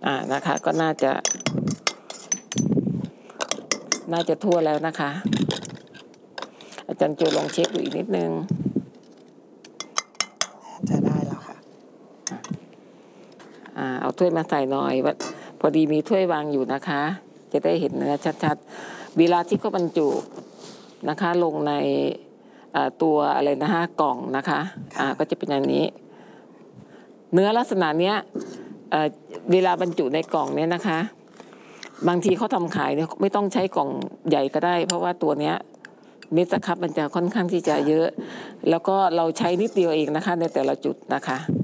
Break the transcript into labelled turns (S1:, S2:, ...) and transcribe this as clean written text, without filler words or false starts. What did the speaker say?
S1: นะคะก็น่าจะทั่วแล้วนะคะอาจารย์โจลองเช็คดูอีกนิดนึง
S2: จะได้แล้วค่ะ
S1: เอาถ้วยมาใส่หน่อยพอดีมีถ้วยวางอยู่นะคะจะได้เห็นเนื้อชัดๆเวลาที่เขาบรรจุนะคะลงในตัวอะไรนะคะกล่องนะคะก็จะเป็นอย่างนี้เนื้อลักษณะเนี้ยเวลาบรรจุในกล่องเนี้ยนะคะบางทีเขาทำขายเนี่ยไม่ต้องใช้กล่องใหญ่ก็ได้เพราะว่าตัวเนี้ยเม็ดสครับมันจะค่อนข้างที่จะเยอะแล้วก็เราใช้นิดเดียวเองนะคะในแต่ละจุดนะคะ